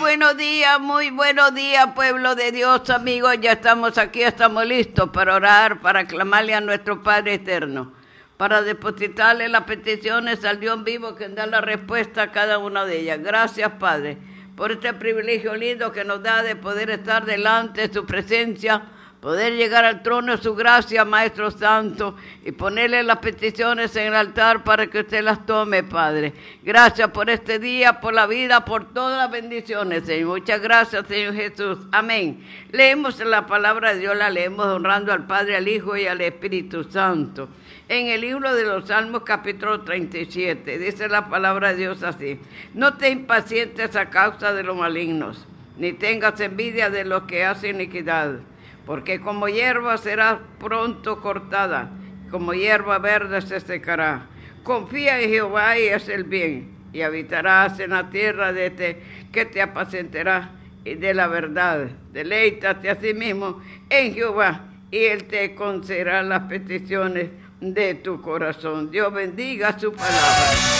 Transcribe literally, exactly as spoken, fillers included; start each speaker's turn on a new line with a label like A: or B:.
A: buenos días, muy buenos días, pueblo de Dios, amigos. Ya estamos aquí, estamos listos para orar, para clamarle a nuestro Padre eterno, para depositarle las peticiones al Dios vivo que da la respuesta a cada una de ellas. Gracias, Padre, por este privilegio lindo que nos da de poder estar delante de su presencia, poder llegar al trono de su gracia, Maestro Santo, y ponerle las peticiones en el altar para que usted las tome, Padre. Gracias por este día, por la vida, por todas las bendiciones, Señor. Muchas gracias, Señor Jesús. Amén. Leemos la palabra de Dios, la leemos honrando al Padre, al Hijo y al Espíritu Santo. En el libro de los Salmos, capítulo treinta y siete, dice la palabra de Dios así: no te impacientes a causa de los malignos, ni tengas envidia de los que hacen iniquidad, porque como hierba será pronto cortada, como hierba verde se secará. Confía en Jehová y haz el bien, y habitarás en la tierra de te, que te apacentará y de la verdad. Deleítate a sí mismo en Jehová, y Él te concederá las peticiones de tu corazón. Dios bendiga su palabra.